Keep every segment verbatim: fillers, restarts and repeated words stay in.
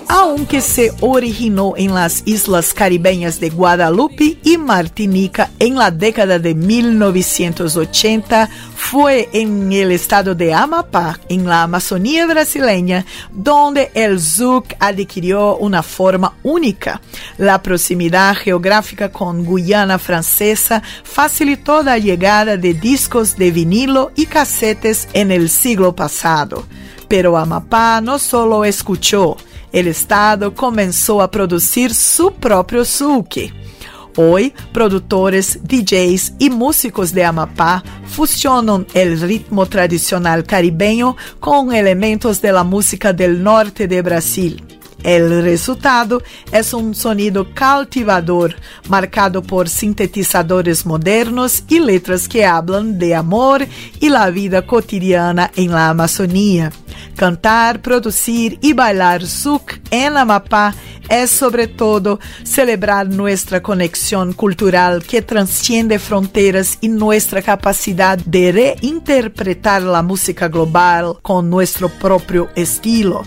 aunque se originó en las islas caribeñas de Guadalupe y Martinica en la década de mil novecientos ochenta, fue en el estado de Amapá, en la Amazonía brasileña, donde el zouk adquirió una forma única. La proximidad geográfica con Guyana Francesa facilitó la llegada de discos de vinilo y casetes en el siglo pasado. Pero Amapá no solo escuchó, el estado comenzó a producir su propio zouk. Hoy, productores, D Js y músicos de Amapá fusionan el ritmo tradicional caribeño con elementos de la música del norte de Brasil. El resultado es un sonido cautivador, marcado por sintetizadores modernos y letras que hablan de amor y la vida cotidiana en la Amazonía. Cantar, producir y bailar zouk en Amapá es sobre todo celebrar nuestra conexión cultural que trasciende fronteras y nuestra capacidad de reinterpretar la música global con nuestro propio estilo.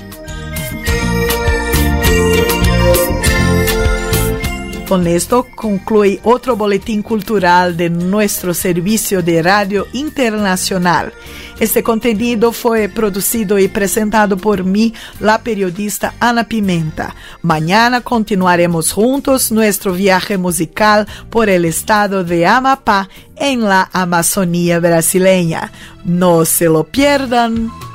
Con esto concluye otro boletín cultural de nuestro servicio de radio internacional. Este contenido fue producido y presentado por mí, la periodista Ana Pimenta. Mañana continuaremos juntos nuestro viaje musical por el estado de Amapá en la Amazonía brasileña. No se lo pierdan.